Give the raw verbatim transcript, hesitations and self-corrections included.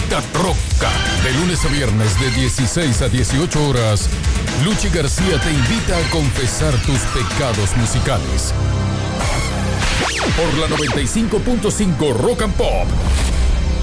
Planeta Roca. De lunes a viernes de dieciséis a dieciocho horas, Luchi García te invita a confesar tus pecados musicales. Por la noventa y cinco punto cinco Rock and Pop,